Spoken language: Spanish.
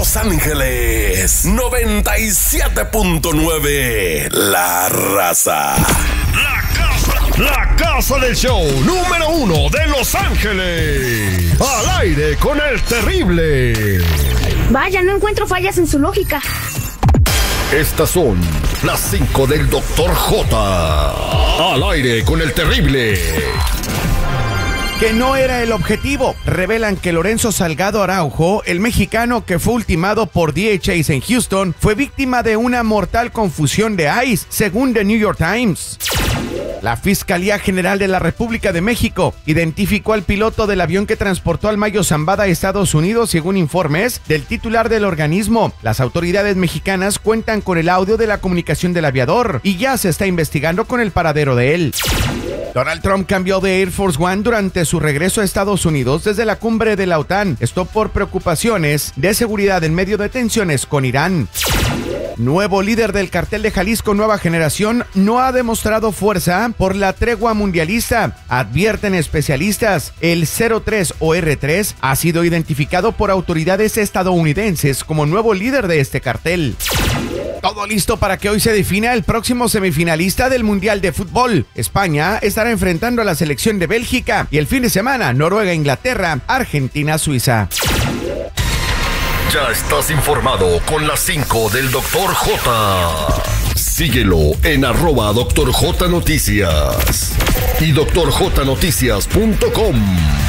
Los Ángeles 97.9. La Raza. La casa del show número 1 de Los Ángeles. Al aire con el terrible. Vaya, no encuentro fallas en su lógica. Estas son las 5 del Dr. J. Al aire con el terrible. Que no era el objetivo. Revelan que Lorenzo Salgado Araujo, el mexicano que fue ultimado por DHS en Houston, fue víctima de una mortal confusión de ICE, según The New York Times. La Fiscalía General de la República de México identificó al piloto del avión que transportó al Mayo Zambada a Estados Unidos, según informes del titular del organismo. Las autoridades mexicanas cuentan con el audio de la comunicación del aviador y ya se está investigando con el paradero de él. Donald Trump cambió de Air Force One durante su regreso a Estados Unidos desde la cumbre de la OTAN. Esto por preocupaciones de seguridad en medio de tensiones con Irán. Nuevo líder del cartel de Jalisco Nueva Generación no ha demostrado fuerza por la tregua mundialista. Advierten especialistas, el 03 o R3 ha sido identificado por autoridades estadounidenses como nuevo líder de este cartel. Todo listo para que hoy se defina el próximo semifinalista del Mundial de Fútbol. España estará enfrentando a la selección de Bélgica y el fin de semana Noruega-Inglaterra, Argentina-Suiza. Ya estás informado con las 5 del Dr. J. Síguelo en @Dr. J Noticias y drjnoticias.com.